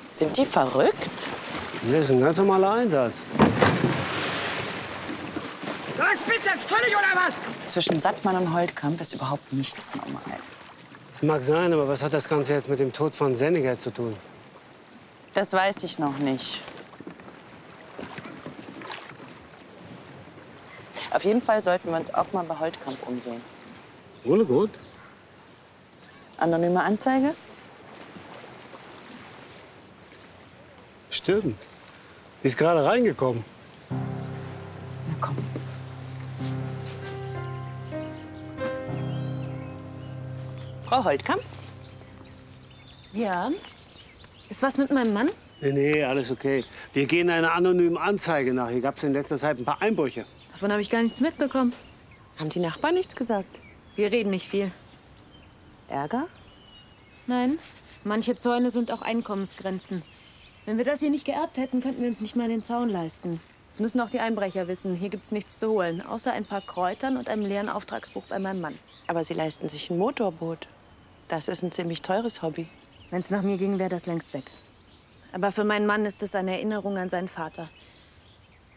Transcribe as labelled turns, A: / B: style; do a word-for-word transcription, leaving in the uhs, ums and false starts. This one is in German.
A: Sind die verrückt?
B: Das ist ein ganz normaler Einsatz.
C: Was, bist du jetzt völlig oder was?
A: Zwischen Sattmann und Holtkamp ist überhaupt nichts normal.
B: Das mag sein, aber was hat das Ganze jetzt mit dem Tod von Senniger zu tun?
A: Das weiß ich noch nicht. Auf jeden Fall sollten wir uns auch mal bei Holtkamp umsehen.
B: Ohne gut.
A: Anonyme Anzeige?
B: Stimmt. Die ist gerade reingekommen.
A: Na komm. Frau Holtkamp?
D: Ja. Ist was mit meinem Mann?
B: Nee, nee, alles okay. Wir gehen einer anonymen Anzeige nach. Hier gab es in letzter Zeit ein paar Einbrüche.
D: Davon habe ich gar nichts mitbekommen.
A: Haben die Nachbarn nichts gesagt?
D: Wir reden nicht viel.
A: Ärger?
D: Nein, manche Zäune sind auch Einkommensgrenzen. Wenn wir das hier nicht geerbt hätten, könnten wir uns nicht mal den Zaun leisten. Das müssen auch die Einbrecher wissen. Hier gibt's nichts zu holen, außer ein paar Kräutern und einem leeren Auftragsbuch bei meinem Mann.
A: Aber sie leisten sich ein Motorboot. Das ist ein ziemlich teures Hobby.
D: Wenn es nach mir ging, wäre das längst weg. Aber für meinen Mann ist es eine Erinnerung an seinen Vater.